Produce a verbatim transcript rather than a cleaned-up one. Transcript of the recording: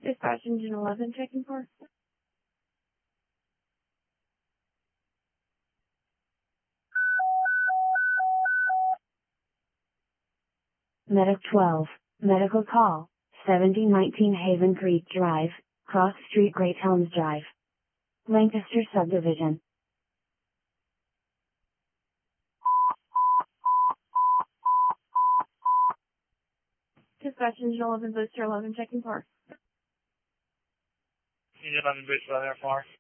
Dispatch engine eleven checking for. Medic twelve, medical call, seventy nineteen Haven Creek Drive, Cross Street, Great Elms Drive, Lancaster Subdivision. Dispatch engine eleven booster eleven checking for. Engine eleven booster eleven, far.